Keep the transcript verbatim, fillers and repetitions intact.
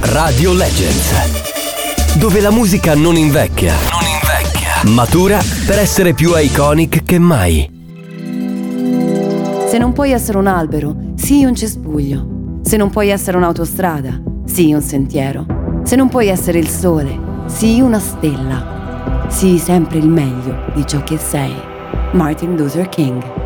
Radio Legends, dove la musica non invecchia, non invecchia, matura per essere più iconic che mai. Se non puoi essere un albero, sii un cespuglio. Se non puoi essere un'autostrada, sii un sentiero. Se non puoi essere il sole, sii una stella. Sii sempre il meglio di ciò che sei. Martin Luther King.